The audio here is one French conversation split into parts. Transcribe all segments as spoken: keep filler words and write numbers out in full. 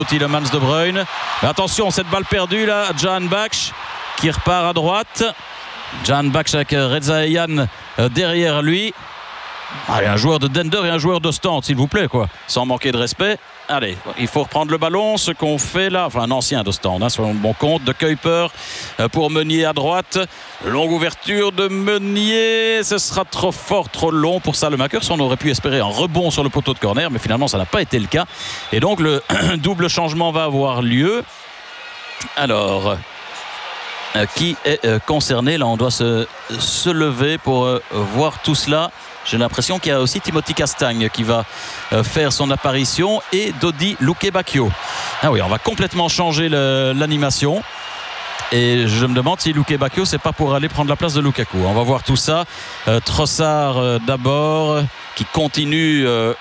Tielemans De Bruyne. Mais attention, cette balle perdue là, Jan Baksh qui repart à droite. Jan Baksh avec Reza Eyane derrière lui. Allez, un joueur de Dender et un joueur d'Ostende, s'il vous plaît, quoi, sans manquer de respect. Allez, il faut reprendre le ballon, ce qu'on fait là, enfin un ancien d'Ostende, hein, selon le bon compte, de Kuiper pour Meunier à droite. Longue ouverture de Meunier, ce sera trop fort, trop long pour Salemackers. On aurait pu espérer un rebond sur le poteau de corner, mais finalement ça n'a pas été le cas. Et donc le double changement va avoir lieu. Alors, euh, qui est euh, concerné? Là, on doit se, se lever pour euh, voir tout cela. J'ai l'impression qu'il y a aussi Timothy Castagne qui va euh, faire son apparition et Dodi Lukebakio. Ah oui, on va complètement changer l'animation. Et je me demande si Lukebakio, c'est pas pour aller prendre la place de Lukaku. On va voir tout ça. Euh, Trossard euh, d'abord, qui continue, euh,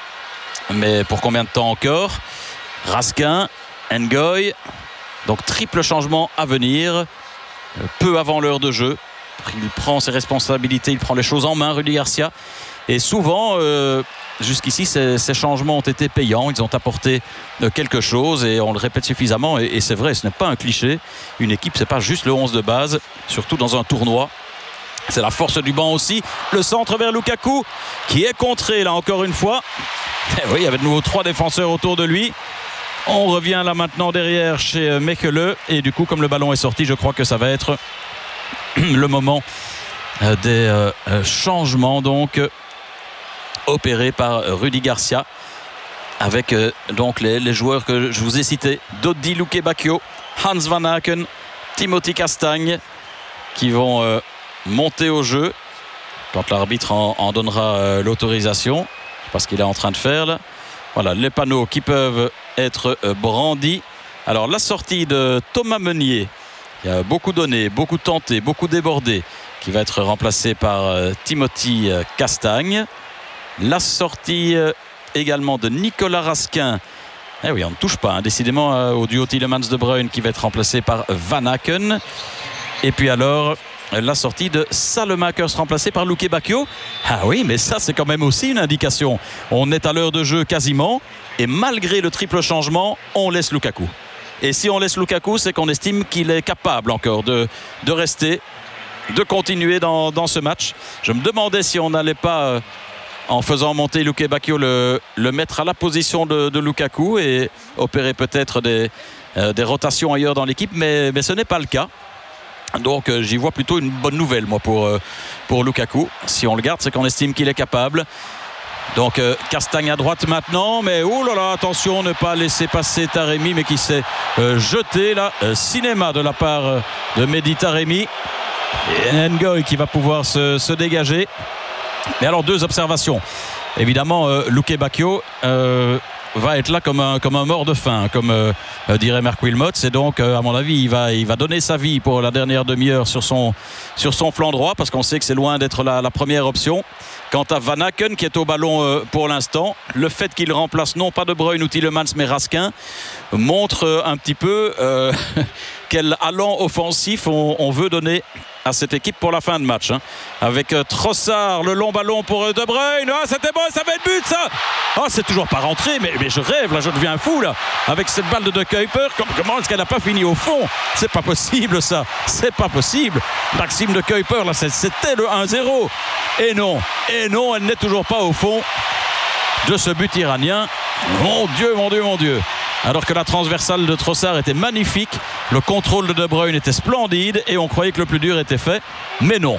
mais pour combien de temps encore? Raskin, Ngoy. Donc triple changement à venir, euh, peu avant l'heure de jeu. Il prend ses responsabilités, il prend les choses en main, Rudy Garcia. Et souvent, euh, jusqu'ici, ces, ces changements ont été payants. Ils ont apporté euh, quelque chose et on le répète suffisamment. Et, et c'est vrai, ce n'est pas un cliché. Une équipe, c'est pas juste le onze de base, surtout dans un tournoi. C'est la force du banc aussi. Le centre vers Lukaku, qui est contré là encore une fois. Et oui, il y avait de nouveau trois défenseurs autour de lui. On revient là maintenant derrière chez Mechelen. Et du coup, comme le ballon est sorti, je crois que ça va être le moment des euh, changements donc opérés par Rudy Garcia avec euh, donc les, les joueurs que je vous ai cités, Dodi Lukebakio, Hans Van Aken, Timothy Castagne, qui vont euh, monter au jeu quand l'arbitre en, en donnera euh, l'autorisation. Je sais pas ce qu'il est en train de faire là. Voilà, les panneaux qui peuvent être euh, brandis. Alors la sortie de Thomas Meunier, il y a beaucoup donné, beaucoup tenté, beaucoup débordé, qui va être remplacé par euh, Timothy euh, Castagne. La sortie euh, également de Nicolas Raskin. Eh oui, on ne touche pas, hein, décidément, euh, au duo Tielemans De Bruyne qui va être remplacé par Van Aken. Et puis alors, la sortie de Salemackers remplacé par Lukebakio. Ah oui, mais ça, c'est quand même aussi une indication. On est à l'heure de jeu quasiment, et malgré le triple changement, on laisse Lukaku. Et si on laisse Lukaku, c'est qu'on estime qu'il est capable encore de, de rester, de continuer dans, dans ce match. Je me demandais si on n'allait pas, euh, en faisant monter Lukebakio, le, le mettre à la position de, de Lukaku et opérer peut-être des, euh, des rotations ailleurs dans l'équipe, mais, mais ce n'est pas le cas. Donc euh, j'y vois plutôt une bonne nouvelle, moi, pour, euh, pour Lukaku. Si on le garde, c'est qu'on estime qu'il est capable. Donc euh, Castagne à droite maintenant, mais oh là là, attention, ne pas laisser passer Taremi, mais qui s'est euh, jeté là, euh, cinéma de la part euh, de Mehdi Taremi. Et Ngoy qui va pouvoir se, se dégager. Mais alors deux observations. Évidemment, euh, Lukebakio euh, va être là comme un, comme un mort de faim, comme euh, dirait Marc Wilmots. Et donc, euh, à mon avis, il va, il va donner sa vie pour la dernière demi-heure sur son, sur son flanc droit, parce qu'on sait que c'est loin d'être la, la première option. Quant à Van Aken qui est au ballon euh, pour l'instant, le fait qu'il remplace non pas De Bruyne ou Tielemans mais Raskin montre euh, un petit peu euh, quel allant offensif on, on veut donner à cette équipe pour la fin de match, hein. Avec euh, Trossard, le long ballon pour euh, De Bruyne. Ah, c'était bon, ça va être but ça. Ah, c'est toujours pas rentré, mais, mais je rêve là, je deviens fou là avec cette balle de De Kuiper. Comment est-ce qu'elle n'a pas fini au fond? C'est pas possible ça, c'est pas possible. Maxime De Kuiper là, c'était le un zéro. Et non, et non, elle n'est toujours pas au fond de ce but iranien. Mon Dieu, mon Dieu, mon Dieu. Alors que la transversale de Trossard était magnifique, le contrôle de De Bruyne était splendide et on croyait que le plus dur était fait, mais non.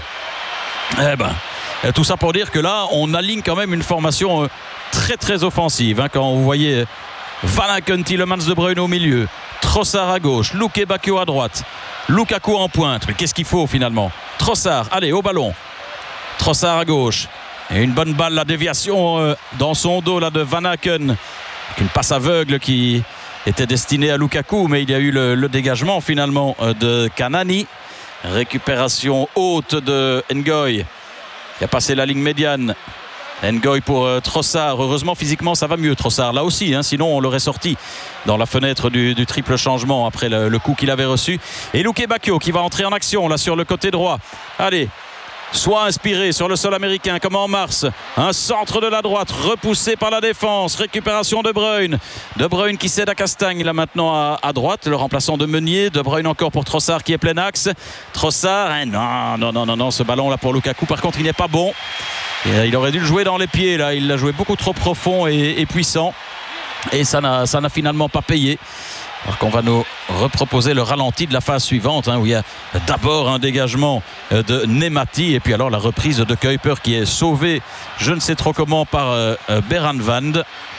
Eh ben, tout ça pour dire que là, on aligne quand même une formation très très offensive, hein, quand vous voyez Van Aken, Tielemans, De Bruyne au milieu, Trossard à gauche, Lukebakio à droite, Lukaku en pointe. Mais qu'est-ce qu'il faut finalement? Trossard, allez, au ballon. Trossard à gauche. Et une bonne balle, la déviation euh, dans son dos là, de Van Aken. Une passe aveugle qui était destinée à Lukaku, mais il y a eu le, le dégagement finalement de Kanani. Récupération haute de Ngoy qui a passé la ligne médiane. Ngoy pour euh, Trossard. Heureusement, physiquement, ça va mieux Trossard là aussi, hein, sinon on l'aurait sorti dans la fenêtre du, du triple changement après le, le coup qu'il avait reçu. Et Lukebakio qui va entrer en action là sur le côté droit. Allez, soit inspiré sur le sol américain comme en mars. Un centre de la droite repoussé par la défense. Récupération de Bruyne. De Bruyne qui cède à Castagne là maintenant à, à droite. Le remplaçant de Meunier. De Bruyne encore pour Trossard qui est plein axe. Trossard, hein, non, non, non, non, non, ce ballon là pour Lukaku par contre il n'est pas bon. Et il aurait dû le jouer dans les pieds là. Il l'a joué beaucoup trop profond et, et puissant. Et ça n'a, ça n'a finalement pas payé. Alors qu'on va nous reproposer le ralenti de la phase suivante, hein, où il y a d'abord un dégagement de Nemati et puis alors la reprise de Kuiper qui est sauvé je ne sais trop comment par euh, Beranvand.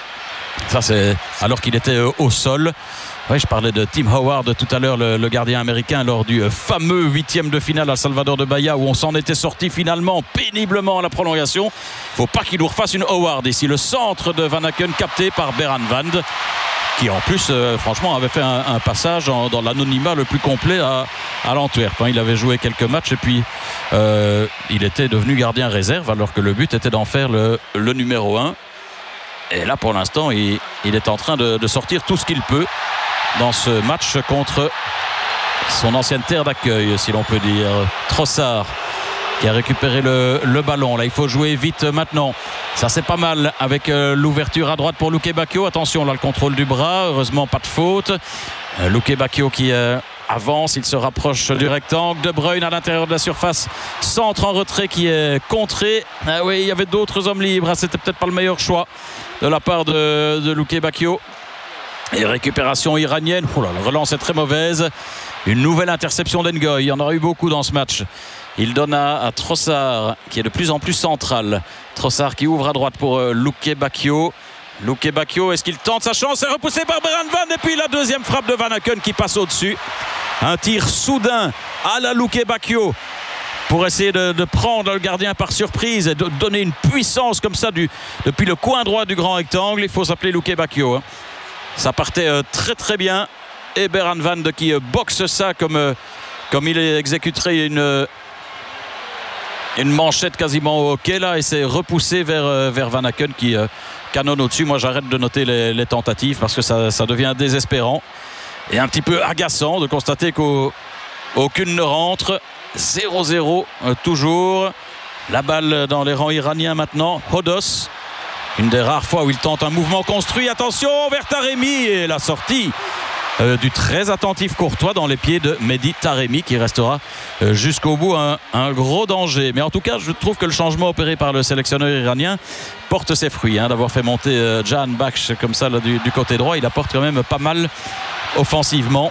Ça c'est alors qu'il était euh, au sol. Oui, je parlais de Tim Howard tout à l'heure, le, le gardien américain, lors du euh, fameux huitième de finale à Salvador de Bahia, où on s'en était sorti finalement péniblement à la prolongation. Il ne faut pas qu'il nous refasse une Howard ici. Le centre de Van Aken capté par Beranvand, qui en plus euh, franchement avait fait un, un passage en, dans l'anonymat le plus complet à, à l'Antwerp, hein. Il avait joué quelques matchs et puis euh, il était devenu gardien réserve alors que le but était d'en faire le, le numéro un. Et là pour l'instant il, il est en train de, de sortir tout ce qu'il peut dans ce match contre son ancienne terre d'accueil, si l'on peut dire. Trossard qui a récupéré le, le ballon. Là, il faut jouer vite maintenant. Ça, c'est pas mal avec euh, l'ouverture à droite pour Luque Bacchio. Attention, là, le contrôle du bras. Heureusement, pas de faute. Euh, Luque Bacchio qui euh, avance. Il se rapproche du rectangle. De Bruyne à l'intérieur de la surface. Centre en retrait qui est contré. Ah oui, il y avait d'autres hommes libres. Ah, c'était peut-être pas le meilleur choix de la part de, de Luque Bacchio. Et récupération iranienne. Oh là, la relance est très mauvaise. Une nouvelle interception d'Ngoy. Il y en aura eu beaucoup dans ce match. Il donne à, à Trossard qui est de plus en plus central. Trossard qui ouvre à droite pour euh, Luque Bacchio. Luque Bacchio, est-ce qu'il tente sa chance? C'est repoussé par Beranvand. Et puis la deuxième frappe de Van Aken qui passe au-dessus. Un tir soudain à la Luque Bacchio pour essayer de, de prendre le gardien par surprise et de donner une puissance comme ça du, depuis le coin droit du grand rectangle. Il faut s'appeler Luque Bacchio, hein. Ça partait euh, très très bien. Et Beranvand qui euh, boxe ça comme, euh, comme il exécuterait une... Euh, Une manchette quasiment au hockey là, et c'est repoussé vers, vers Van Aken qui euh, canonne au-dessus. Moi j'arrête de noter les, les tentatives parce que ça, ça devient désespérant et un petit peu agaçant de constater qu'aucune ne rentre. Zéro zéro euh, toujours. La balle dans les rangs iraniens maintenant. Hodos, une des rares fois où il tente un mouvement construit. Attention vers Taremi et la sortie Euh, du très attentif Courtois dans les pieds de Mehdi Taremi qui restera euh, jusqu'au bout un, un gros danger. Mais en tout cas je trouve que le changement opéré par le sélectionneur iranien porte ses fruits, hein, d'avoir fait monter euh, Can Baksh comme ça là, du, du côté droit. Il apporte quand même pas mal offensivement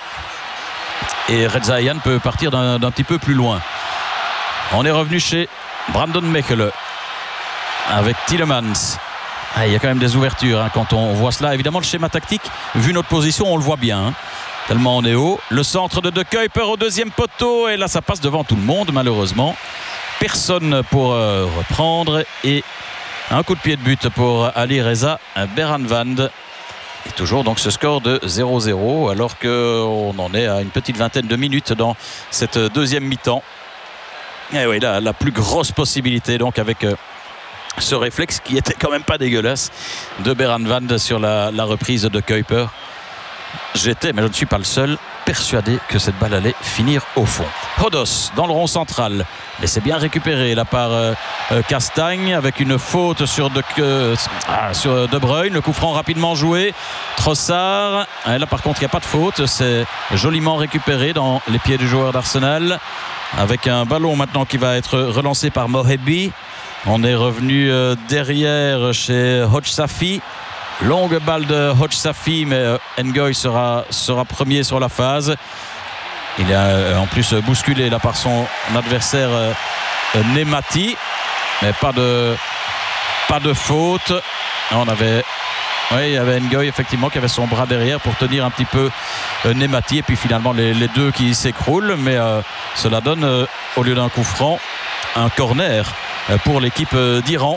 et Reza Ayhan peut partir d'un, d'un petit peu plus loin. On est revenu chez Brandon Mechele avec Tielemans. Ah, il y a quand même des ouvertures, hein, quand on voit cela. Évidemment, le schéma tactique, vu notre position, on le voit bien, hein, tellement on est haut. Le centre de De Kuiper au deuxième poteau. Et là, ça passe devant tout le monde, malheureusement. Personne pour euh, reprendre. Et un coup de pied de but pour Ali Reza Beranvand. Et toujours donc ce score de zéro zéro, alors qu'on en est à une petite vingtaine de minutes dans cette deuxième mi-temps. Et oui, la, la plus grosse possibilité, donc, avec... Euh, ce réflexe qui était quand même pas dégueulasse de Beranvand sur la, la reprise de Kuiper. J'étais, mais je ne suis pas le seul, persuadé que cette balle allait finir au fond. Hodos dans le rond central, mais c'est bien récupéré là par euh, euh, Castagne avec une faute sur De, euh, ah, sur De Bruyne. Le coup franc rapidement joué. Trossard, et là par contre il n'y a pas de faute, c'est joliment récupéré dans les pieds du joueur d'Arsenal avec un ballon maintenant qui va être relancé par Mohebi. On est revenu euh, derrière chez Hodge Safi. Longue balle de Hodge Safi, mais euh, Ngoy sera, sera premier sur la phase. Il est euh, en plus bousculé là par son adversaire euh, Nemati. Mais pas de, pas de faute. On avait, oui, il y avait Ngoy effectivement qui avait son bras derrière pour tenir un petit peu euh, Nemati. Et puis finalement les, les deux qui s'écroulent. Mais euh, cela donne, euh, au lieu d'un coup franc, un corner pour l'équipe d'Iran.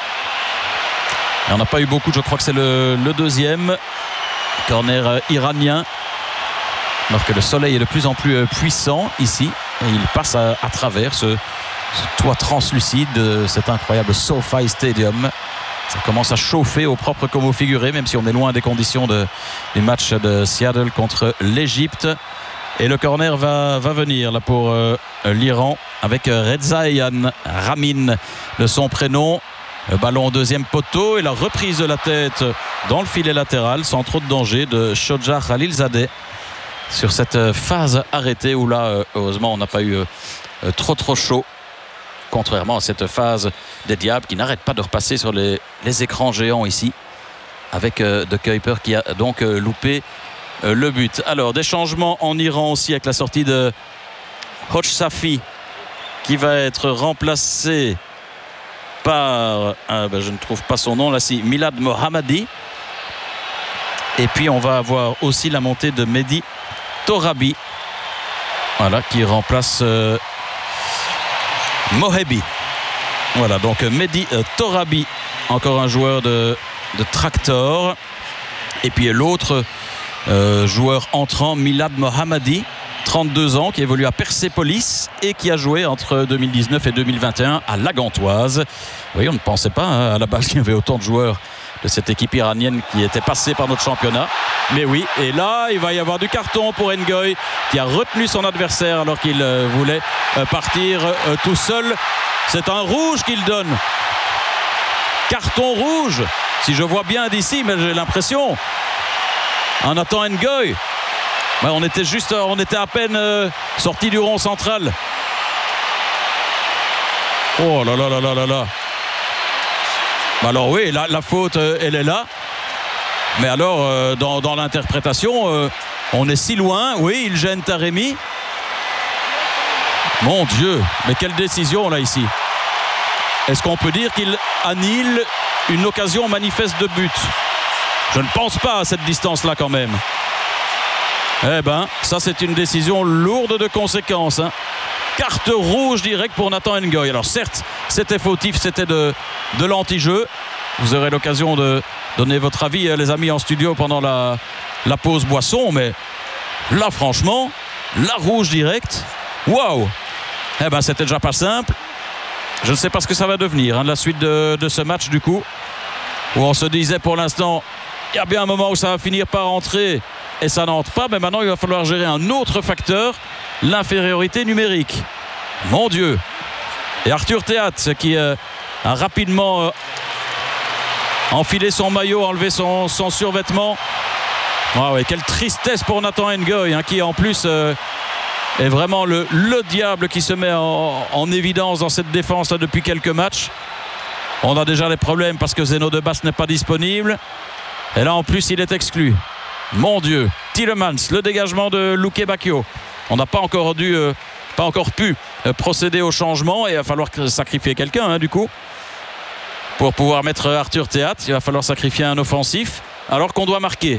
Et on n'a pas eu beaucoup, je crois que c'est le, le deuxième corner iranien, alors que le soleil est de plus en plus puissant ici et il passe à, à travers ce, ce toit translucide de cet incroyable SoFi Stadium. Ça commence à chauffer au propre comme au figuré, même si on est loin des conditions de, du match de Seattle contre l'Égypte. Et le corner va, va venir là pour euh, l'Iran. avec Rezaeian Ramin de son prénom. Le ballon au deuxième poteau et la reprise de la tête dans le filet latéral sans trop de danger de Shodja Khalilzadeh sur cette phase arrêtée où là heureusement on n'a pas eu trop trop chaud, contrairement à cette phase des Diables qui n'arrête pas de repasser sur les, les écrans géants ici avec De Kuiper qui a donc loupé le but. Alors des changements en Iran aussi avec la sortie de Hodj Safi qui va être remplacé par, ah ben je ne trouve pas son nom là, si Milad Mohammadi. Et puis on va avoir aussi la montée de Mehdi Torabi, voilà, qui remplace euh, Mohebi. Voilà, donc Mehdi euh, Torabi, encore un joueur de, de Tractor. Et puis l'autre euh, joueur entrant, Milad Mohammadi, trente-deux ans, qui évolue à Persépolis et qui a joué entre deux mille dix-neuf et deux mille vingt et un à la Gantoise. Oui, on ne pensait pas hein, à la base qu'il y avait autant de joueurs de cette équipe iranienne qui était passée par notre championnat. Mais oui, et là, il va y avoir du carton pour Ngoy qui a retenu son adversaire alors qu'il euh, voulait euh, partir euh, tout seul. C'est un rouge qu'il donne. Carton rouge, si je vois bien d'ici, mais j'ai l'impression. On attend Ngoy. Ouais, on était juste, on était à peine euh, sorti du rond central. Oh là là là là là là. Alors oui, la, la faute, euh, elle est là. Mais alors, euh, dans, dans l'interprétation, euh, on est si loin. Oui, il gêne Taremi. Mon Dieu, mais quelle décision là ici. Est-ce qu'on peut dire qu'il annule une occasion manifeste de but? Je ne pense pas à cette distance-là quand même. Eh ben, ça c'est une décision lourde de conséquences. Hein. Carte rouge directe pour Nathan Ngoy. Alors certes, c'était fautif, c'était de, de l'anti-jeu. Vous aurez l'occasion de donner votre avis, les amis, en studio pendant la, la pause boisson. Mais là, franchement, la rouge directe, waouh! Eh ben, c'était déjà pas simple. Je ne sais pas ce que ça va devenir, hein, la suite de, de ce match, du coup, où on se disait pour l'instant, il y a bien un moment où ça va finir par entrer. Et ça n'entre pas, mais maintenant il va falloir gérer un autre facteur, l'infériorité numérique. Mon Dieu. Et Arthur Théat qui euh, a rapidement euh, enfilé son maillot, enlevé son, son survêtement. Ah ouais, quelle tristesse pour Nathan Ngoy, hein, qui en plus euh, est vraiment le, le diable qui se met en, en évidence dans cette défense là, depuis quelques matchs. On a déjà des problèmes parce que Zeno de Basse n'est pas disponible. Et là en plus il est exclu. Mon Dieu, Tielemans, le dégagement de Luke Bacchio. On n'a pas encore dû, euh, pas encore pu euh, procéder au changement et il va falloir sacrifier quelqu'un hein, du coup. Pour pouvoir mettre Arthur Théat, il va falloir sacrifier un offensif alors qu'on doit marquer.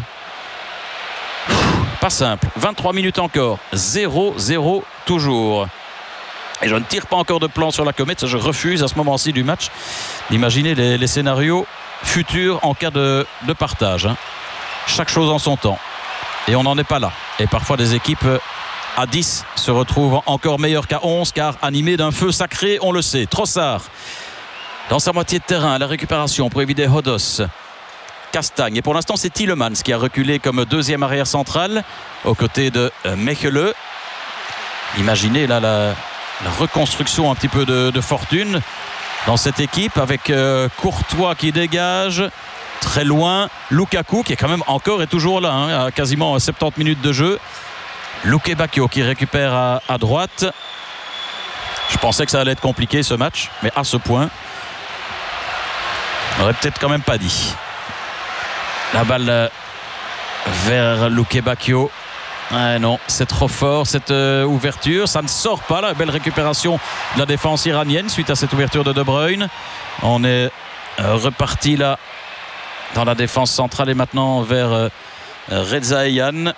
Pas simple, vingt-trois minutes encore, zéro zéro toujours. Et je ne tire pas encore de plan sur la comète, je refuse à ce moment-ci du match d'imaginer les, les scénarios futurs en cas de, de partage. Hein. Chaque chose en son temps. Et on n'en est pas là. Et parfois des équipes à dix se retrouvent encore meilleures qu'à onze car animées d'un feu sacré, on le sait. Trossard dans sa moitié de terrain, la récupération pour éviter Hodos. Castagne. Et pour l'instant, c'est Tielemans qui a reculé comme deuxième arrière central aux côtés de Mechele. Imaginez là la, la reconstruction un petit peu de, de fortune dans cette équipe avec euh, Courtois qui dégage. Très loin, Lukaku qui est quand même encore et toujours là, hein, à quasiment soixante-dix minutes de jeu. Luke Bacchio qui récupère à, à droite. Je pensais que ça allait être compliqué ce match, mais à ce point, on aurait peut-être quand même pas dit. La balle vers Luke Bacchio. Ah non, c'est trop fort cette euh, ouverture. Ça ne sort pas là. Belle récupération de la défense iranienne suite à cette ouverture de De Bruyne. On est euh, reparti là dans la défense centrale et maintenant vers euh, Rezaeian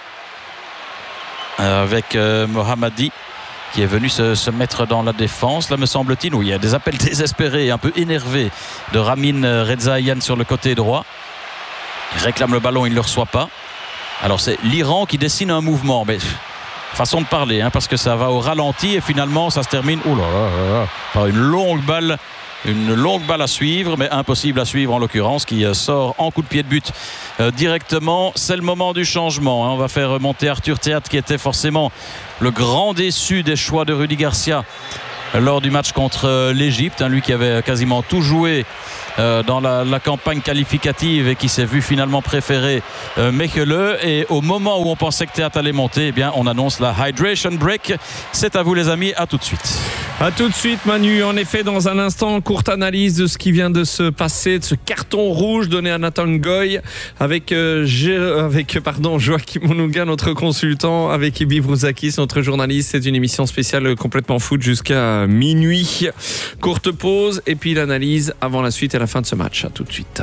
euh, avec euh, Mohammadi qui est venu se, se mettre dans la défense. Là me semble-t-il, où il y a des appels désespérés, un peu énervés de Ramin Rezaeian sur le côté droit. Il réclame le ballon, il ne le reçoit pas. Alors c'est l'Iran qui dessine un mouvement, mais façon de parler, hein, parce que ça va au ralenti et finalement ça se termine oh là là là là, par une longue balle Une longue balle à suivre, mais impossible à suivre en l'occurrence, qui sort en coup de pied de but euh, directement. C'est le moment du changement, hein. On va faire remonter Arthur Théat, qui était forcément le grand déçu des choix de Rudy Garcia lors du match contre l'Égypte, hein, lui qui avait quasiment tout joué euh, dans la, la campagne qualificative et qui s'est vu finalement préférer euh, Mechelen. Et au moment où on pensait que Théat allait monter, eh bien, on annonce la hydration break. C'est à vous les amis, à tout de suite. A tout de suite Manu, en effet dans un instant, courte analyse de ce qui vient de se passer, de ce carton rouge donné à Nathan Ngoy avec, euh, Gé... avec pardon, Joachim Monunga, notre consultant, avec Ibi Vrouzakis, notre journaliste. C'est une émission spéciale complètement foot jusqu'à minuit. Courte pause et puis l'analyse avant la suite et la fin de ce match. A tout de suite.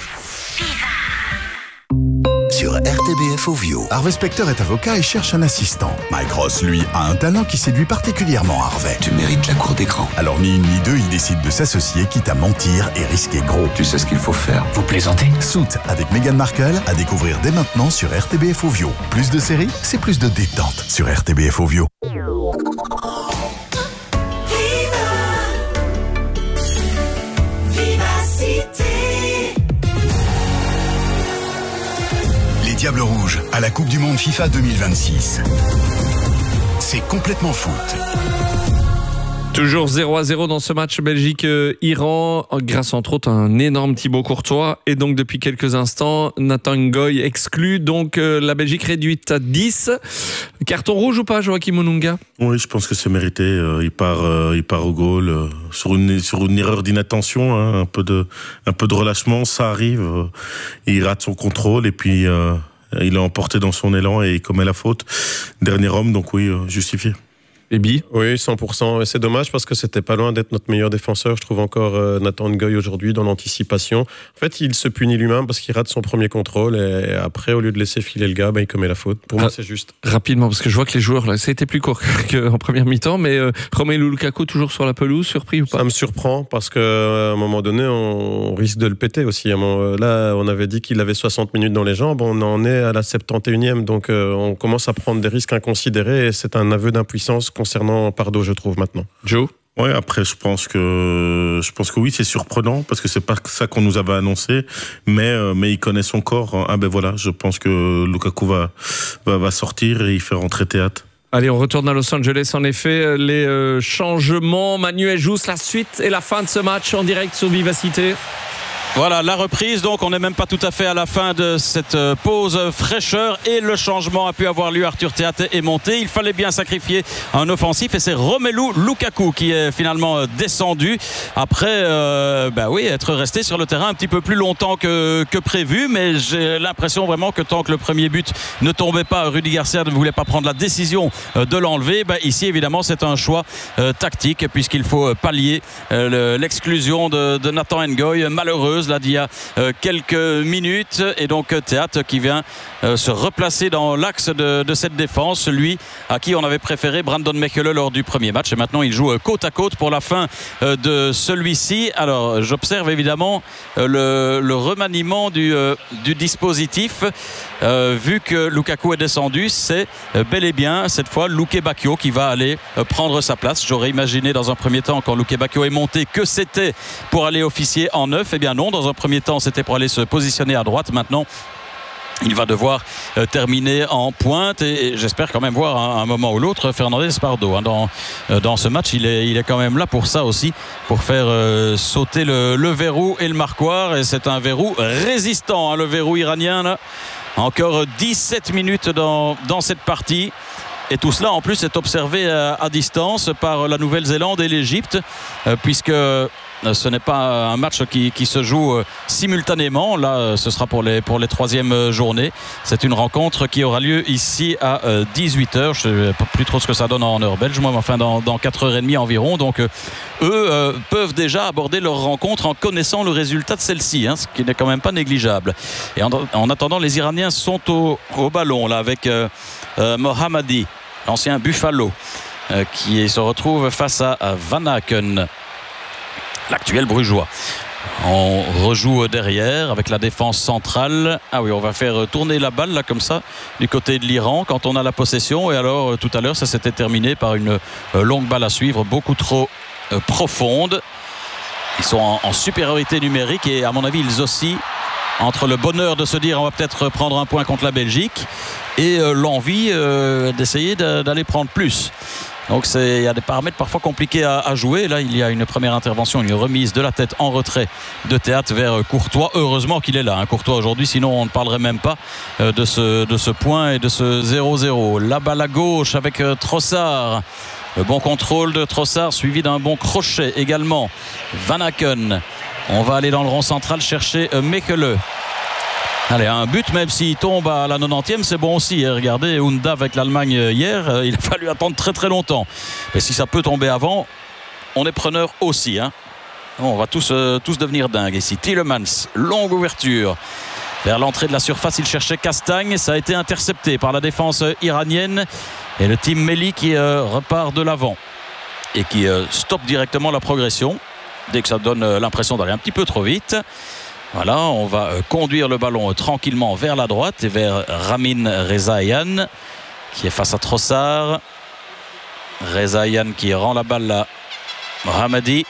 Sur R T B F Ovio. Harvey Specter est avocat et cherche un assistant. Mike Ross, lui, a un talent qui séduit particulièrement Harvey. Tu mérites la cour d'écran. Alors ni une ni deux, il décide de s'associer, quitte à mentir et risquer gros. Tu sais ce qu'il faut faire. Vous plaisantez? Suits avec Meghan Markle, à découvrir dès maintenant sur R T B F Ovio. Plus de séries, c'est plus de détente sur R T B F Ovio. Diable Rouge à la Coupe du Monde FIFA deux mille vingt-six. C'est complètement foot. Toujours zéro à zéro dans ce match Belgique-Iran, grâce entre autres à un énorme Thibaut Courtois. Et donc depuis quelques instants, Nathan Ngoy exclu. Donc euh, la Belgique réduite à dix. Carton rouge ou pas, Joachim Monunga? Oui, je pense que c'est mérité. Euh, il part, euh, il part au goal euh, sur une sur une erreur d'inattention, hein, un peu de un peu de relâchement, ça arrive. Euh, il rate son contrôle et puis euh, il est emporté dans son élan et il commet la faute. Dernier homme, donc oui, euh, justifié. Ebi? Oui, cent pour cent. Et c'est dommage parce que c'était pas loin d'être notre meilleur défenseur. Je trouve encore euh, Nathan Ngoy aujourd'hui dans l'anticipation. En fait, il se punit lui-même parce qu'il rate son premier contrôle et après, au lieu de laisser filer le gars, ben, il commet la faute. Pour Ra- moi, c'est juste. Rapidement, parce que je vois que les joueurs, là, ça a été plus court qu'en première mi-temps, mais euh, Romelu Lukaku toujours sur la pelouse, surpris ou pas? Ça me surprend parce qu'à un moment donné, on risque de le péter aussi. Là, on avait dit qu'il avait soixante minutes dans les jambes. On en est à la septante et unième. Donc, euh, on commence à prendre des risques inconsidérés et c'est un aveu d'impuissance concernant Pardo, je trouve, maintenant. Joe? Ouais, après, je pense que, je pense que oui, c'est surprenant parce que c'est pas ça qu'on nous avait annoncé, mais, euh, mais il connaît son corps. Ah ben voilà, je pense que Lukaku va, va, va sortir et il fait rentrer Théat. Allez, on retourne à Los Angeles. En effet, les euh, changements. Manuel Jousse, la suite et la fin de ce match en direct sur Vivacité. Voilà la reprise, donc on n'est même pas tout à fait à la fin de cette pause fraîcheur et le changement a pu avoir lieu. Arthur Théat est monté, il fallait bien sacrifier un offensif et c'est Romelu Lukaku qui est finalement descendu après euh, bah oui, être resté sur le terrain un petit peu plus longtemps que, que prévu, mais j'ai l'impression vraiment que tant que le premier but ne tombait pas, Rudy Garcia ne voulait pas prendre la décision de l'enlever. Bah ici évidemment c'est un choix euh, tactique puisqu'il faut pallier euh, l'exclusion de, de Nathan Ngoy, malheureuse là d'il y a euh, quelques minutes, et donc Théat qui vient euh, se replacer dans l'axe de, de cette défense, lui à qui on avait préféré Brandon Mechelen lors du premier match, et maintenant il joue euh, côte à côte pour la fin euh, de celui-ci. Alors j'observe évidemment euh, le, le remaniement du, euh, du dispositif euh, vu que Lukaku est descendu, c'est euh, bel et bien cette fois Luke Bacchio qui va aller euh, prendre sa place. J'aurais imaginé dans un premier temps, quand Luke Bacchio est monté, que c'était pour aller officier en neuf. Eh bien non, dans un premier temps c'était pour aller se positionner à droite. Maintenant il va devoir euh, terminer en pointe et, et j'espère quand même voir à un, un moment ou l'autre Fernandez Pardo hein, dans, euh, dans ce match. Il est, il est quand même là pour ça aussi, pour faire euh, sauter le, le verrou et le marquoir, et c'est un verrou résistant hein, le verrou iranien là. Encore dix-sept minutes dans, dans cette partie. Et tout cela en plus est observé à, à distance par la Nouvelle-Zélande et l'Égypte, euh, puisque euh, ce n'est pas un match qui, qui se joue euh, simultanément. Là, euh, ce sera pour les, pour les troisièmes journées. C'est une rencontre qui aura lieu ici à euh, dix-huit heures. Je ne sais pas plus trop ce que ça donne en heure belge, moi, mais enfin dans, dans quatre heures trente environ. Donc euh, eux euh, peuvent déjà aborder leur rencontre en connaissant le résultat de celle-ci, hein, ce qui n'est quand même pas négligeable. Et en, en attendant, les Iraniens sont au, au ballon là avec euh, euh, Mohammadi, l'ancien Buffalo, euh, qui se retrouve face à, à Van Aken, l'actuel Brugeois. On rejoue derrière avec la défense centrale. Ah oui, on va faire tourner la balle là comme ça du côté de l'Iran quand on a la possession. Et alors tout à l'heure ça s'était terminé par une longue balle à suivre beaucoup trop profonde. Ils sont en, en supériorité numérique et à mon avis ils oscillent entre le bonheur de se dire on va peut-être prendre un point contre la Belgique et euh, l'envie euh, d'essayer de, d'aller prendre plus. Donc il y a des paramètres parfois compliqués à, à jouer. Là il y a une première intervention, une remise de la tête en retrait de Théâtre vers Courtois. Heureusement qu'il est là, hein, Courtois aujourd'hui, sinon on ne parlerait même pas euh, de, ce, de ce point et de ce zéro zéro. La balle à gauche avec euh, Trossard. Le bon contrôle de Trossard suivi d'un bon crochet également. Van Aken. On va aller dans le rond central chercher euh, Mechelen. Allez, un but, même s'il tombe à la quatre-vingtième, c'est bon aussi. Regardez, Hunda avec l'Allemagne hier, il a fallu attendre très très longtemps. Mais si ça peut tomber avant, on est preneur aussi. Hein. On va tous, euh, tous devenir dingues ici. Tielemans, longue ouverture. Vers l'entrée de la surface, il cherchait Castagne. Ça a été intercepté par la défense iranienne. Et le team Melli qui euh, repart de l'avant. Et qui euh, stoppe directement la progression. Dès que ça donne euh, l'impression d'aller un petit peu trop vite. Voilà, on va conduire le ballon tranquillement vers la droite et vers Ramin Rezaian qui est face à Trossard. Rezaian qui rend la balle à Mohamedi.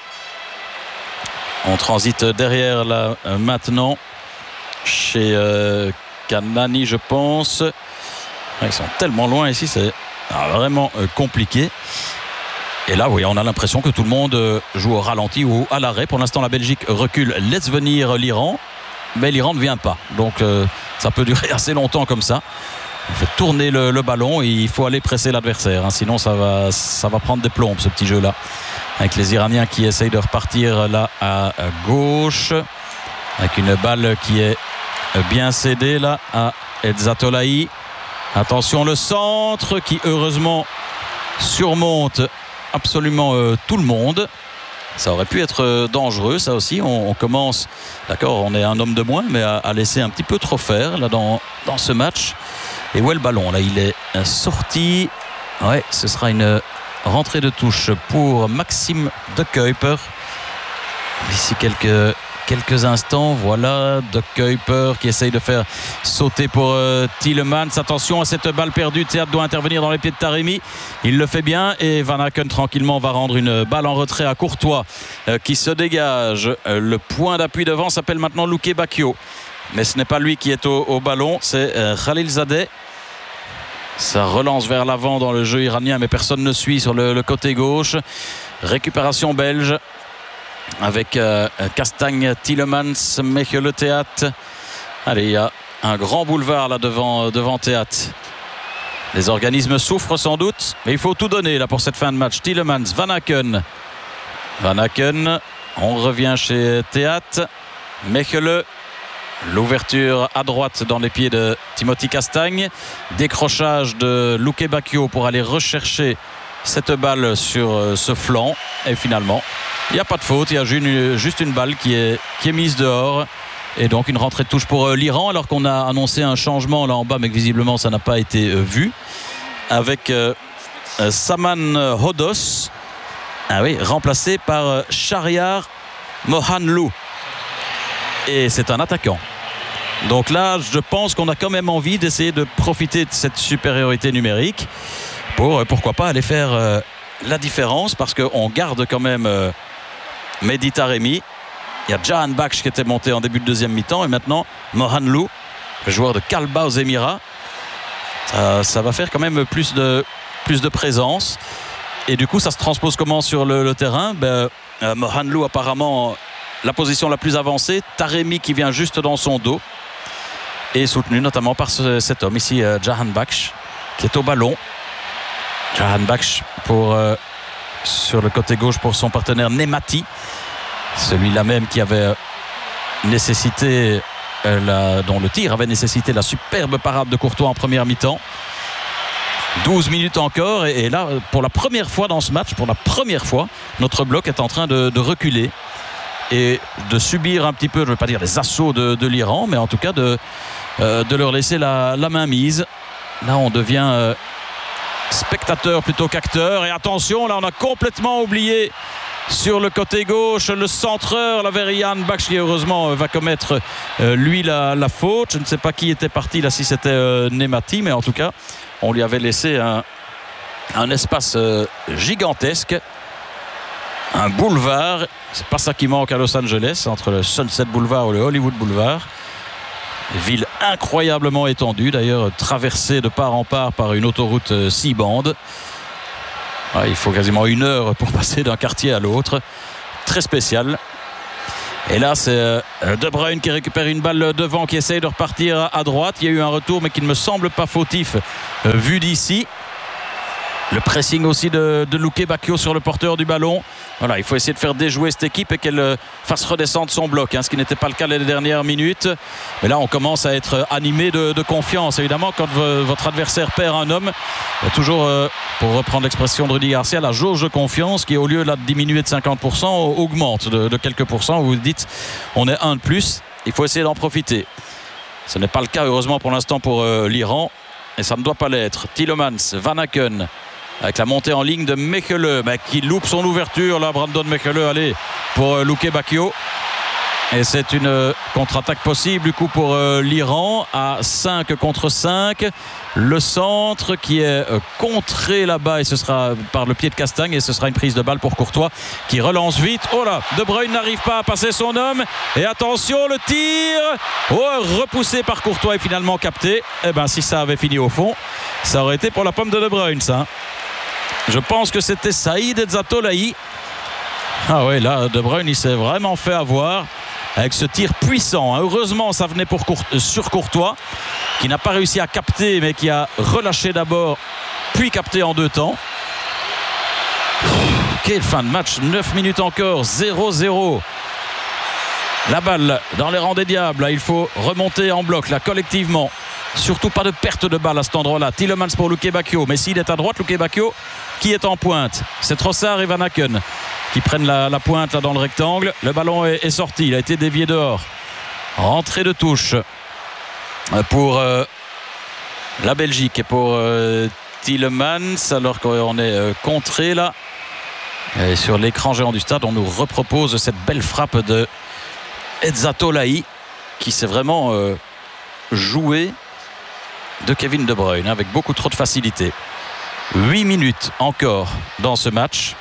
On transite derrière là maintenant chez euh, Kanani, je pense. Ils sont tellement loin ici, c'est vraiment euh, compliqué. Et là, oui, on a l'impression que tout le monde joue au ralenti ou à l'arrêt. Pour l'instant, la Belgique recule, laisse venir l'Iran. Mais l'Iran ne vient pas. Donc, euh, ça peut durer assez longtemps comme ça. On fait tourner le, le ballon et il faut aller presser l'adversaire. Hein, sinon, ça va, ça va prendre des plombes, ce petit jeu-là. Avec les Iraniens qui essayent de repartir là à gauche. Avec une balle qui est bien cédée là à Edzatolahi. Attention, le centre qui, heureusement, surmonte absolument euh, tout le monde. Ça aurait pu être euh, dangereux, ça aussi. On, on commence, d'accord, on est un homme de moins, mais à, à laisser un petit peu trop faire là dans, dans ce match. Et où est le ballon? Là, il est sorti. Ouais, ce sera une rentrée de touche pour Maxime De Kuyper. D'ici quelques quelques instants, voilà De Kuyper qui essaye de faire sauter pour euh, Tielemans. Attention à cette balle perdue, Théâtre doit intervenir dans les pieds de Taremi, il le fait bien et Van Aken tranquillement va rendre une balle en retrait à Courtois euh, qui se dégage. Euh, le point d'appui devant s'appelle maintenant Louké Bakio, mais ce n'est pas lui qui est au, au ballon, c'est euh, Khalilzadeh. Ça relance vers l'avant dans le jeu iranien, mais personne ne suit sur le, le côté gauche. Récupération belge avec euh, Castagne, Tielemans, Mechelen, Théâtre. Allez, il y a un grand boulevard là devant, devant Théâtre. Les organismes souffrent sans doute, mais il faut tout donner là pour cette fin de match. Tielemans, Van Aken. Van Aken, on revient chez Théâtre. Mechelen, l'ouverture à droite dans les pieds de Timothy Castagne. Décrochage de Louké Bakio pour aller rechercher cette balle sur ce flanc. Et finalement, il n'y a pas de faute, il y a juste une balle qui est, qui est mise dehors. Et donc une rentrée de touche pour l'Iran, alors qu'on a annoncé un changement là en bas, mais que visiblement ça n'a pas été vu. Avec euh, Saman Hodos, ah oui, remplacé par Shahriar Mohanlou. Et c'est un attaquant. Donc là, je pense qu'on a quand même envie d'essayer de profiter de cette supériorité numérique pour, pourquoi pas, aller faire euh, la différence, parce qu'on garde quand même euh, Mehdi Taremi. Il y a Jahan Baksh qui était monté en début de deuxième mi-temps et maintenant Mohanlou, le joueur de Kalba aux Émirats. Ça, ça va faire quand même plus de, plus de présence. Et du coup, ça se transpose comment sur le, le terrain? ben, euh, Mohanlou apparemment la position la plus avancée. Taremi qui vient juste dans son dos. Et soutenu notamment par ce, cet homme ici, euh, Jahan Baksh, qui est au ballon. Jahan Baksh pour, euh, sur le côté gauche pour son partenaire Nemati. Celui-là même qui avait nécessité, euh, la, dont le tir avait nécessité la superbe parade de Courtois en première mi-temps. douze minutes encore. Et, et là, pour la première fois dans ce match, pour la première fois, notre bloc est en train de, de reculer. Et de subir un petit peu, je ne veux pas dire les assauts de, de l'Iran, mais en tout cas de, euh, de leur laisser la, la main mise. Là, on devient euh, spectateur plutôt qu'acteur. Et attention, là, on a complètement oublié sur le côté gauche le centreur, la Verian Baksh, qui heureusement euh, va commettre euh, lui la, la faute. Je ne sais pas qui était parti là, si c'était euh, Nemati, mais en tout cas, on lui avait laissé un, un espace euh, gigantesque. un boulevard. C'est pas ça qui manque à Los Angeles, entre le Sunset Boulevard ou le Hollywood Boulevard. Ville incroyablement étendue, d'ailleurs traversée de part en part par une autoroute six bandes. Ouais, il faut quasiment une heure pour passer d'un quartier à l'autre. Très spécial. Et là, c'est De Bruyne qui récupère une balle devant, qui essaye de repartir à droite. Il y a eu un retour, mais qui ne me semble pas fautif euh, vu d'ici. Le pressing aussi de, de Luque Bacchio sur le porteur du ballon. Voilà, il faut essayer de faire déjouer cette équipe et qu'elle fasse redescendre son bloc, hein, ce qui n'était pas le cas les dernières minutes. Mais là, on commence à être animé de, de confiance. Évidemment, quand votre adversaire perd un homme, il y a toujours, euh, pour reprendre l'expression de Rudy Garcia, la jauge de confiance qui, au lieu là, de diminuer de cinquante pour cent, augmente de, de quelques pourcents. Vous vous dites, on est un de plus, il faut essayer d'en profiter. Ce n'est pas le cas, heureusement, pour l'instant, pour euh, l'Iran. Et ça ne doit pas l'être. Tielemans, Van Aken, avec la montée en ligne de Mechele, bah, qui loupe son ouverture là, Brandon Mechele, allez, pour euh, Luque Bacchio. Et c'est une euh, contre-attaque possible du coup pour euh, l'Iran à cinq contre cinq. Le centre qui est euh, contré là-bas, et ce sera par le pied de Castagne, et ce sera une prise de balle pour Courtois qui relance vite. Oh là, De Bruyne n'arrive pas à passer son homme, et attention, le tir, oh, repoussé par Courtois et finalement capté. Eh ben si ça avait fini au fond, ça aurait été pour la pomme de De Bruyne, ça. Je pense que c'était Saïd Ezzatolahi. Ah ouais, là, De Bruyne, il s'est vraiment fait avoir avec ce tir puissant. Heureusement, ça venait pour Court- sur Courtois, qui n'a pas réussi à capter, mais qui a relâché d'abord, puis capté en deux temps. Quelle fin de match, neuf minutes encore, zéro zéro. La balle dans les rangs des diables. Là, il faut remonter en bloc, là, collectivement. Surtout pas de perte de balle à cet endroit-là. Tielemans pour Luque Bacchio. Mais s'il est à droite, Luque Bacchio, qui est en pointe? C'est Trossard et Van Aken qui prennent la, la pointe là dans le rectangle. Le ballon est, est sorti. Il a été dévié dehors. Rentrée de touche pour euh, la Belgique et pour euh, Tielemans. Alors qu'on est euh, contré là. Et sur l'écran géant du stade, on nous repropose cette belle frappe de Ezzatolahi qui s'est vraiment euh, joué de Kevin De Bruyne avec beaucoup trop de facilité. huit minutes encore dans ce match.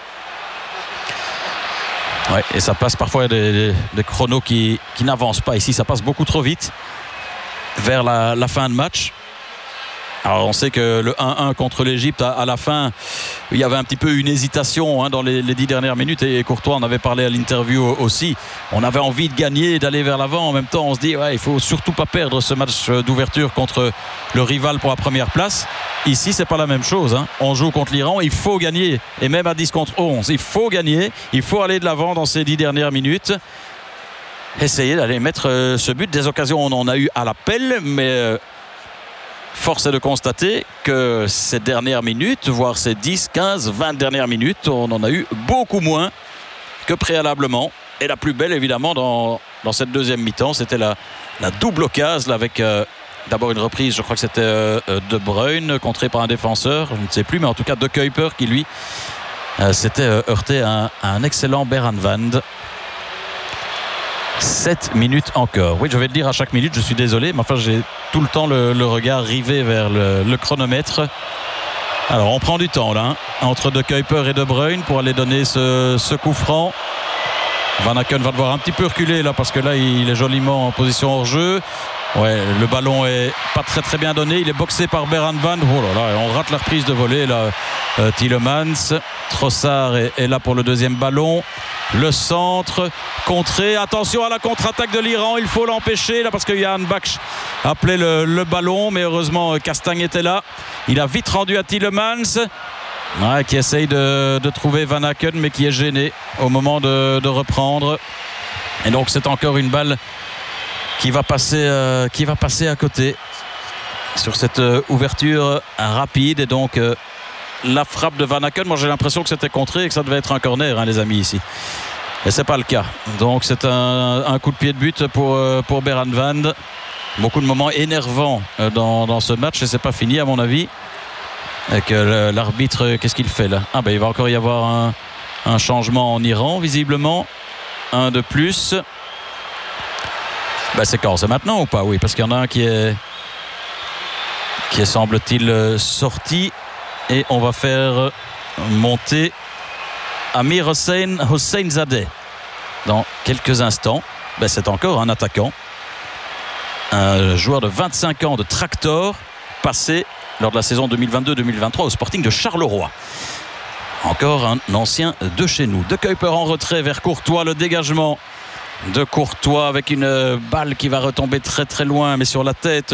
Ouais, et ça passe parfois des, des, des chronos qui, qui n'avancent pas. Ici, ça passe beaucoup trop vite vers la, la fin de match. Alors on sait que le un un contre l'Égypte, à, à la fin, il y avait un petit peu une hésitation hein, dans les, les dix dernières minutes, et Courtois en avait parlé à l'interview aussi. On avait envie de gagner, d'aller vers l'avant. En même temps, on se dit ouais, il faut surtout pas perdre ce match d'ouverture contre le rival pour la première place. Ici, c'est pas la même chose. Hein. On joue contre l'Iran, il faut gagner. Et même à dix contre onze, il faut gagner. Il faut aller de l'avant dans ces dix dernières minutes. Essayer d'aller mettre euh, ce but. Des occasions, on en a eu à l'appel, mais... Euh, force est de constater que ces dernières minutes, voire ces dix, quinze, vingt dernières minutes, on en a eu beaucoup moins que préalablement. Et la plus belle, évidemment, dans, dans cette deuxième mi-temps, c'était la, la double occasion avec euh, d'abord une reprise, je crois que c'était euh, De Bruyne, contré par un défenseur, je ne sais plus, mais en tout cas De Kuiper qui, lui, euh, s'était euh, heurté à un, à un excellent Beranvand. sept minutes encore. Oui, je vais le dire à chaque minute, je suis désolé, mais enfin j'ai tout le temps le, le regard rivé vers le, le chronomètre. Alors on prend du temps là, hein, entre De Kuiper et De Bruyne pour aller donner ce, ce coup franc. Van Aken va devoir un petit peu reculer là parce que là il est joliment en position hors jeu. Ouais, le ballon est pas très très bien donné. Il est boxé par Beranvand. Oh là là, on rate la reprise de volée là. Euh, Tielemans, Trossard est, est là pour le deuxième ballon. Le centre contré. Attention à la contre-attaque de l'Iran. Il faut l'empêcher là parce que Jan Baksh appelait le, le ballon, mais heureusement Castagne était là. Il a vite rendu à Tielemans. Ouais, qui essaye de, de trouver Van Aken, mais qui est gêné au moment de, de reprendre. Et donc c'est encore une balle qui va passer, euh, qui va passer à côté sur cette euh, ouverture rapide. Et donc euh, la frappe de Van Aken, moi j'ai l'impression que c'était contré et que ça devait être un corner hein, les amis ici. Et c'est pas le cas. Donc c'est un, un coup de pied de but pour, euh, pour Beranvand. Beaucoup de moments énervants euh, dans, dans ce match et c'est pas fini à mon avis. Avec euh, l'arbitre, qu'est-ce qu'il fait là? Ah ben il va encore y avoir un, un changement en Iran visiblement. Un de plus. Ben c'est quand? C'est maintenant ou pas? Oui, parce qu'il y en a un qui est qui est semble-t-il sorti et on va faire monter Amir Hossein Hossein-Zadeh. Dans quelques instants, ben, c'est encore un attaquant. Un joueur de vingt-cinq ans de Tractor, passé lors de la saison deux mille vingt-deux deux mille vingt-trois au Sporting de Charleroi. Encore un ancien de chez nous. De Kuiper en retrait vers Courtois, le dégagement de Courtois avec une balle qui va retomber très très loin, mais sur la tête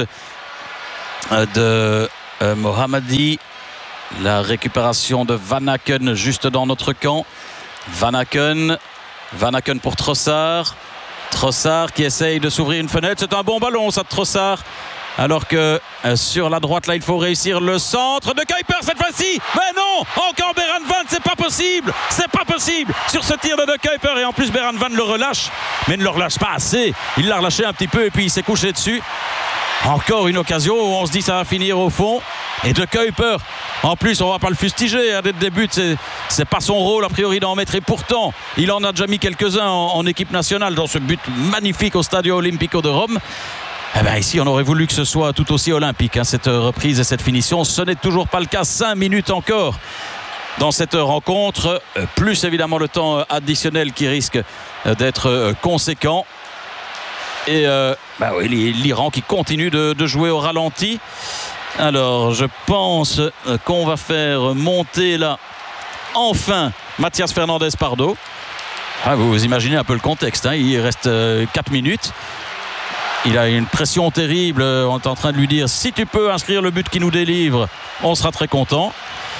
de euh, Mohammadi. La récupération de Van Aken juste dans notre camp. Van Aken, Van Aken pour Trossard. Trossard qui essaye de s'ouvrir une fenêtre. C'est un bon ballon ça de Trossard. Alors que euh, sur la droite là il faut réussir le centre de Kuiper cette fois-ci. Mais non, encore Beran Van, c'est pas possible. C'est pas possible sur ce tir de De Kuiper. Et en plus Beran Van le relâche, mais ne le relâche pas assez. Il l'a relâché un petit peu et puis il s'est couché dessus. Encore une occasion où on se dit ça va finir au fond. Et De Kuiper, en plus on va pas le fustiger hein, dès le début, c'est, c'est pas son rôle a priori d'en mettre, et pourtant il en a déjà mis quelques-uns en, en équipe nationale dans ce but magnifique au Stadio Olimpico de Rome. Eh bien, ici on aurait voulu que ce soit tout aussi olympique hein, cette reprise et cette finition. Ce n'est toujours pas le cas. Cinq minutes encore dans cette rencontre, plus évidemment le temps additionnel qui risque d'être conséquent. Et euh, bah oui, l'Iran qui continue de, de jouer au ralenti. Alors je pense qu'on va faire monter là enfin Mathias Fernandez Pardo. Ah, vous, vous imaginez un peu le contexte hein, il reste euh, quatre minutes. Il a une pression terrible. On est en train de lui dire si tu peux inscrire le but qui nous délivre, on sera très content.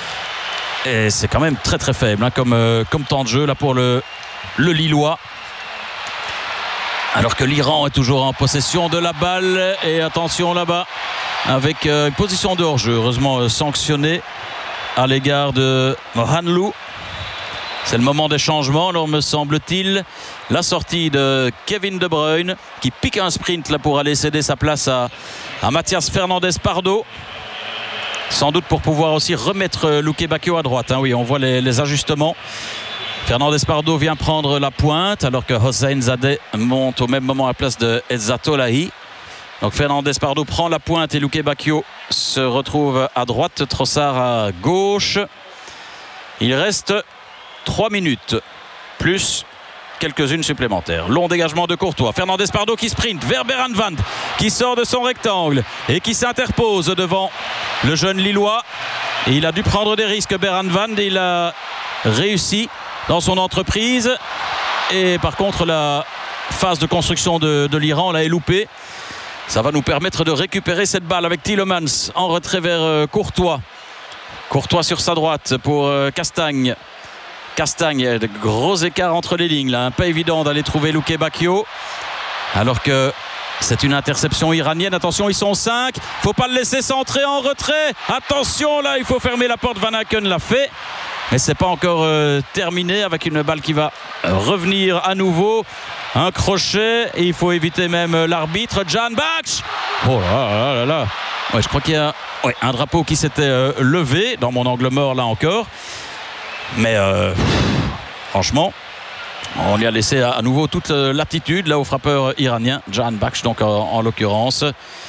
Et c'est quand même très très faible hein, comme, euh, comme temps de jeu là pour le, le Lillois. Alors que l'Iran est toujours en possession de la balle. Et attention là-bas avec euh, une position de hors-jeu, heureusement euh, sanctionnée à l'égard de Mohanlou. C'est le moment des changements, alors me semble-t-il. La sortie de Kevin De Bruyne qui pique un sprint là pour aller céder sa place à, à Mathias Fernandez Pardo. Sans doute pour pouvoir aussi remettre Luque Bacchio à droite. Hein. Oui, on voit les, les ajustements. Fernandez Pardo vient prendre la pointe alors que Hossein-Zadeh monte au même moment à la place de Ezzatolahi. Donc Fernandez Pardo prend la pointe et Luque Bacchio se retrouve à droite. Trossard à gauche. Il reste trois minutes plus quelques-unes supplémentaires. Long dégagement de Courtois. Fernandez Pardo qui sprint vers Beran Van qui sort de son rectangle et qui s'interpose devant le jeune Lillois. Et il a dû prendre des risques Beran Van et il a réussi dans son entreprise. Et par contre la phase de construction de, de l'Iran là est loupée. Ça va nous permettre de récupérer cette balle avec Tielemans en retrait vers euh, Courtois. Courtois sur sa droite pour euh, Castagne. Castagne, il y a de gros écarts entre les lignes là, hein. Pas évident d'aller trouver Luque Bacchio alors que c'est une interception iranienne. Attention, ils sont cinq, faut pas le laisser centrer en retrait. Attention là, il faut fermer la porte. Van Aken l'a fait, mais c'est pas encore euh, terminé avec une balle qui va revenir à nouveau. Un crochet et il faut éviter même l'arbitre Jan Baksh. Oh là là là là. Ouais, je crois qu'il y a ouais, un drapeau qui s'était euh, levé dans mon angle mort là encore. Mais euh, franchement, on lui a laissé à, à nouveau toute euh, l'attitude là au frappeur iranien Jan Baksh donc en, en l'occurrence.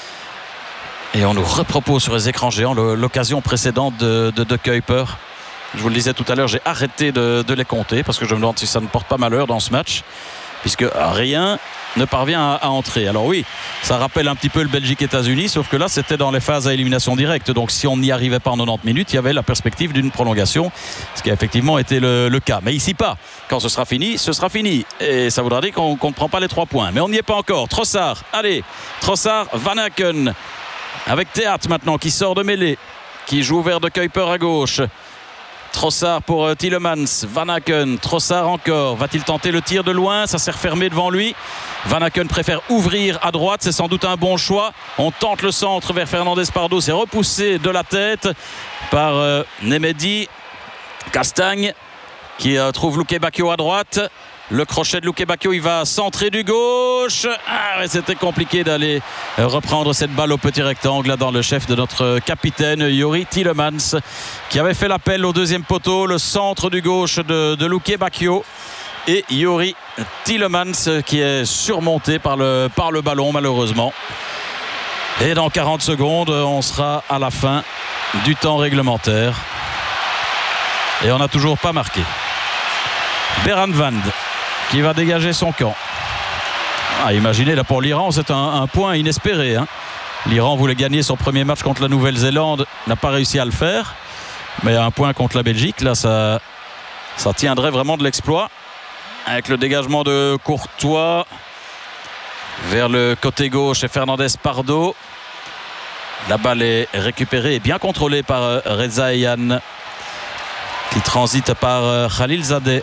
Et on nous repropose sur les écrans géants le, l'occasion précédente de, de, de Kuiper. Je vous le disais tout à l'heure, j'ai arrêté de, de les compter parce que je me demande si ça ne porte pas malheur dans ce match, puisque rien ne parvient à, à entrer. Alors oui, ça rappelle un petit peu le Belgique-États-Unis, sauf que là c'était dans les phases à élimination directe, donc si on n'y arrivait pas en quatre-vingt-dix minutes, il y avait la perspective d'une prolongation, ce qui a effectivement été le, le cas. Mais ici pas, quand ce sera fini, ce sera fini, et ça voudra dire qu'on qu'on ne prend pas les trois points, mais on n'y est pas encore. Trossard, allez, Trossard, Van Aken avec Théâtre maintenant qui sort de mêlée, qui joue vers De Kuiper à gauche. Trossard pour euh, Tielemans, Van Aken, Trossard encore, va-t-il tenter le tir de loin? Ça s'est refermé devant lui. Van Aken préfère ouvrir à droite, c'est sans doute un bon choix. On tente le centre vers Fernandez Pardo, c'est repoussé de la tête par euh, Nemedi. Castagne qui euh, trouve Luque Bacchio à droite. Le crochet de Luque Bacchio, il va centrer du gauche. Ah, c'était compliqué d'aller reprendre cette balle au petit rectangle là, dans le chef de notre capitaine Yuri Tielemans qui avait fait l'appel au deuxième poteau. Le centre du gauche de, de Luque Bacchio et Yuri Tielemans qui est surmonté par le, par le ballon malheureusement. Et dans quarante secondes, on sera à la fin du temps réglementaire. Et on n'a toujours pas marqué. Beranvand qui va dégager son camp. Ah, imaginez, là pour l'Iran, c'est un, un point inespéré. Hein. L'Iran voulait gagner son premier match contre la Nouvelle-Zélande, n'a pas réussi à le faire. Mais un point contre la Belgique, là, ça, ça tiendrait vraiment de l'exploit. Avec le dégagement de Courtois vers le côté gauche et Fernandez Pardo. La balle est récupérée et bien contrôlée par Reza Eyane qui transite par Khalilzadeh.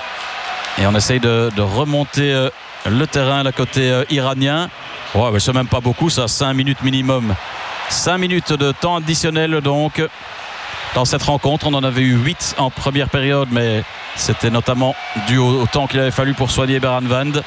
Et on essaye de, de remonter le terrain, le côté iranien. Ouais, mais c'est même pas beaucoup, ça, cinq minutes minimum. cinq minutes de temps additionnel donc. Dans cette rencontre, on en avait eu huit en première période, mais c'était notamment dû au, au temps qu'il avait fallu pour soigner Beranvand.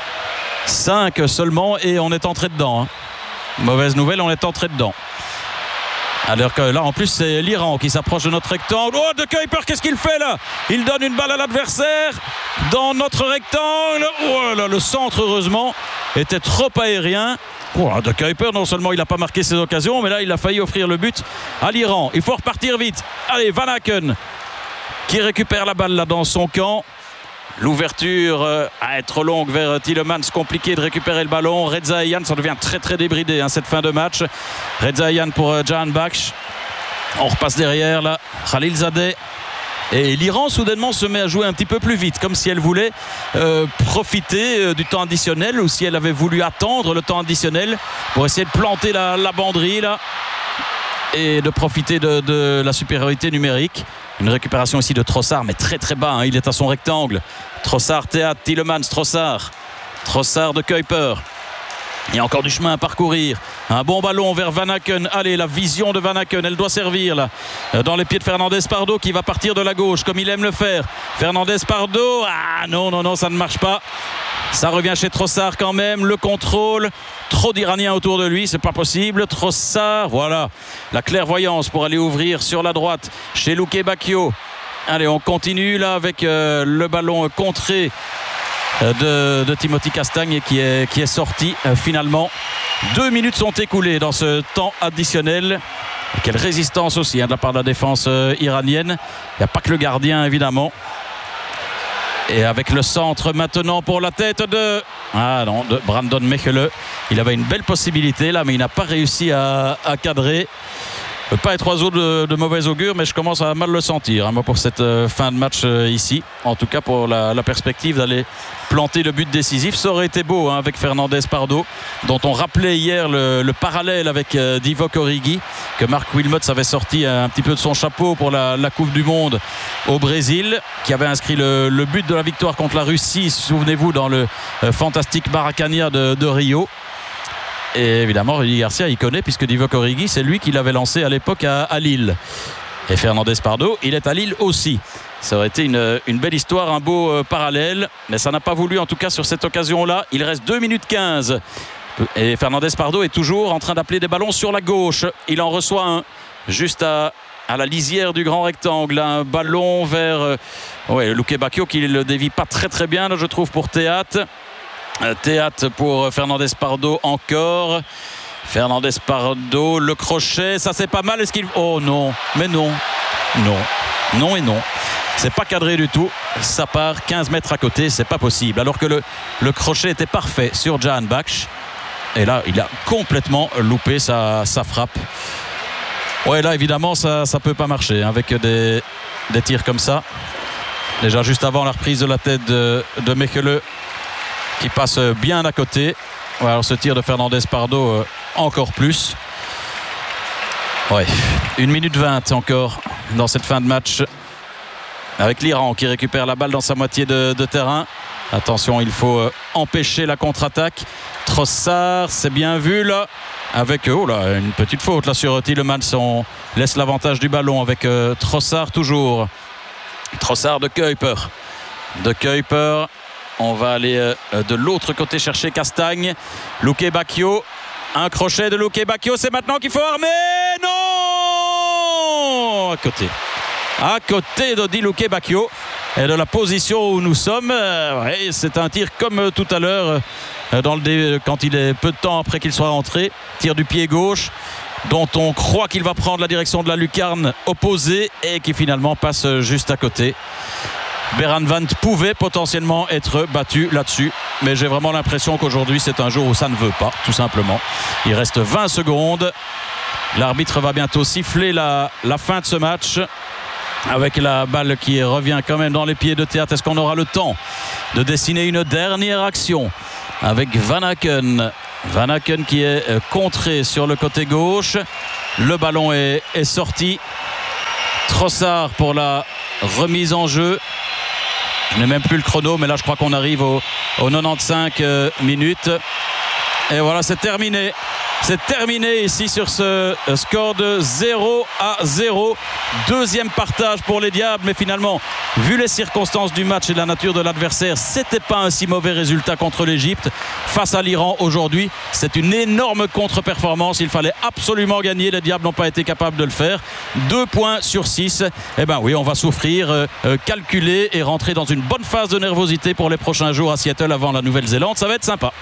cinq seulement et on est entré dedans. Hein. Mauvaise nouvelle, on est entré dedans. Alors que là, en plus, c'est l'Iran qui s'approche de notre rectangle. Oh, De Kuiper, qu'est-ce qu'il fait là? Il donne une balle à l'adversaire dans notre rectangle. Oh là, le centre, heureusement, était trop aérien. Oh, De Kuiper, non seulement il n'a pas marqué ses occasions, mais là, il a failli offrir le but à l'Iran. Il faut repartir vite. Allez, Van Aken qui récupère la balle là dans son camp. L'ouverture euh, à être longue vers Tielemans, compliqué de récupérer le ballon. Reza Eyane, ça devient très très débridé hein, cette fin de match. Reza Eyane pour euh, Jahan Baksh. On repasse derrière là, Khalilzadeh. Et l'Iran soudainement se met à jouer un petit peu plus vite, comme si elle voulait euh, profiter euh, du temps additionnel, ou si elle avait voulu attendre le temps additionnel pour essayer de planter la, la banderie là, et de profiter de, de la supériorité numérique. Une récupération ici de Trossard, mais très très bas, hein. Il est à son rectangle. Trossard, Théâtre, Tielemans, Trossard. Trossard de Kuiper. Il y a encore du chemin à parcourir. Un bon ballon vers Van Aken. Allez, la vision de Van Aken, elle doit servir là. Dans les pieds de Fernandez Pardo qui va partir de la gauche comme il aime le faire. Fernandez Pardo, ah non, non, non, ça ne marche pas. Ça revient chez Trossard quand même. Le contrôle. Trop d'Iraniens autour de lui, c'est pas possible. Trossard, voilà. La clairvoyance pour aller ouvrir sur la droite chez Luke Bacchio. Allez, on continue là avec euh, le ballon contré de, de Timothy Castagne qui est, qui est sorti euh, finalement. Deux minutes sont écoulées dans ce temps additionnel. Et quelle résistance aussi hein, de la part de la défense euh, iranienne. Il n'y a pas que le gardien évidemment. Et avec le centre maintenant pour la tête de... Ah non, de Brandon Mechele. Il avait une belle possibilité là, mais il n'a pas réussi à, à cadrer. Ne peut pas être oiseau de, de mauvais augure, mais je commence à mal le sentir, hein, moi, pour cette euh, fin de match euh, ici. En tout cas, pour la, la perspective d'aller planter le but décisif. Ça aurait été beau hein, avec Fernandez Pardo, dont on rappelait hier le, le parallèle avec euh, Divock Origi, que Mark Wilmots avait sorti un petit peu de son chapeau pour la, la Coupe du Monde au Brésil, qui avait inscrit le, le but de la victoire contre la Russie, souvenez-vous, dans le euh, fantastique Maracanã de, de Rio. Et évidemment, Rudy Garcia, il connaît, puisque Divock Origi, c'est lui qui l'avait lancé à l'époque à, à Lille. Et Fernandez Pardo, il est à Lille aussi. Ça aurait été une, une belle histoire, un beau euh, parallèle. Mais ça n'a pas voulu, en tout cas, sur cette occasion-là. Il reste deux minutes quinze. Et Fernandez Pardo est toujours en train d'appeler des ballons sur la gauche. Il en reçoit un juste à, à la lisière du grand rectangle. Un ballon vers euh, ouais, Luke Bacchio qui ne le dévie pas très très bien, là, je trouve, pour Théâtre. Théâtre pour Fernandez Pardo encore. Fernandez Pardo, le crochet, ça c'est pas mal. Est-ce qu'il... Oh non, mais non, non, non et non. C'est pas cadré du tout. Ça part quinze mètres à côté, c'est pas possible. Alors que le, le crochet était parfait sur Jahan Baksh. Et là, il a complètement loupé sa, sa frappe. Ouais, là évidemment, ça ça peut pas marcher hein, avec des, des tirs comme ça. Déjà juste avant la reprise de la tête de, de Mechele, qui passe bien à côté. Ouais, alors ce tir de Fernandez Pardo euh, encore plus. Ouais, une minute vingt encore dans cette fin de match, avec l'Iran qui récupère la balle dans sa moitié de, de terrain. Attention, il faut euh, empêcher la contre-attaque. Trossard, c'est bien vu là, avec oh là, une petite faute là sur Tielemans. On laisse l'avantage du ballon avec euh, Trossard toujours. Trossard de Kuiper. De Kuiper. On va aller euh, de l'autre côté chercher Castagne. Luke Bacchio. Un crochet de Luke Bacchio. C'est maintenant qu'il faut armer. Non, à côté. À côté d'Odi Luke Bacchio. Et de la position où nous sommes. Euh, ouais, c'est un tir comme euh, tout à l'heure. Euh, dans le dé, quand il est peu de temps après qu'il soit rentré. Tir du pied gauche, dont on croit qu'il va prendre la direction de la lucarne opposée et qui finalement passe juste à côté. Beran Vandt pouvait potentiellement être battu là-dessus. Mais j'ai vraiment l'impression qu'aujourd'hui, c'est un jour où ça ne veut pas, tout simplement. Il reste vingt secondes. L'arbitre va bientôt siffler la, la fin de ce match. Avec la balle qui revient quand même dans les pieds de Théâtre. Est-ce qu'on aura le temps de dessiner une dernière action avec Van Aken? Van Aken qui est contré sur le côté gauche. Le ballon est, est sorti. Trossard pour la remise en jeu. Je n'ai même plus le chrono, mais là je crois qu'on arrive aux, aux quatre-vingt-quinze minutes. Et voilà, c'est terminé. C'est terminé ici sur ce score de zéro à zéro. Deuxième partage pour les Diables, mais finalement, vu les circonstances du match et la nature de l'adversaire, c'était pas un si mauvais résultat contre l'Égypte. Face à l'Iran aujourd'hui, c'est une énorme contre-performance. Il fallait absolument gagner. Les Diables n'ont pas été capables de le faire. Deux points sur six. Eh ben oui, on va souffrir, euh, calculer et rentrer dans une bonne phase de nervosité pour les prochains jours à Seattle avant la Nouvelle-Zélande. Ça va être sympa.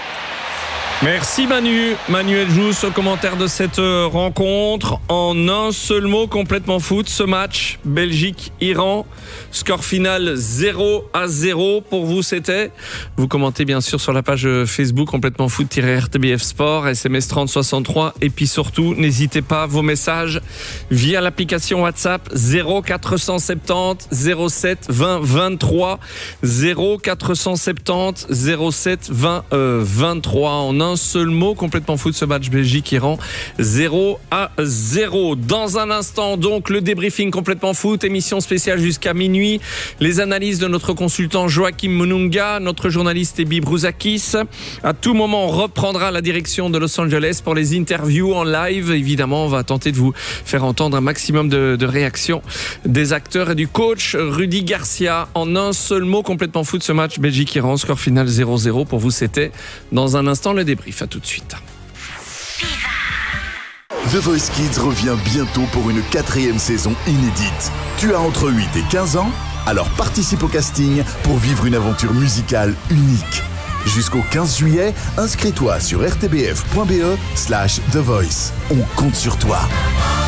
Merci Manu. Manuel Jousse au commentaire de cette rencontre. En un seul mot, complètement foot, ce match Belgique-Iran. Score final zéro à zéro pour vous, c'était. Vous commentez bien sûr sur la page Facebook complètement foot-R T B F Sport, S M S trente soixante-trois. Et puis surtout, n'hésitez pas, vos messages via l'application WhatsApp zéro quatre cent soixante-dix zéro sept vingt vingt-trois zéro quatre cent soixante-dix zéro sept vingt vingt-trois. En un Un seul mot, complètement foot, ce match Belgique-Iran zéro à zéro. Dans un instant, donc, le débriefing complètement foot, émission spéciale jusqu'à minuit. Les analyses de notre consultant Joachim Mununga, notre journaliste Ebi Brouzakis. À tout moment, on reprendra la direction de Los Angeles pour les interviews en live. Évidemment, on va tenter de vous faire entendre un maximum de, de réactions des acteurs et du coach Rudy Garcia. En un seul mot, complètement foot, ce match Belgique-Iran, score final zéro zéro. Pour vous, c'était dans un instant le débrief. À tout de suite. The Voice Kids revient bientôt pour une quatrième saison inédite. Tu as entre huit et quinze ans? Alors participe au casting pour vivre une aventure musicale unique. Jusqu'au quinze juillet, inscris-toi sur r t b f point b e slash The Voice. On compte sur toi.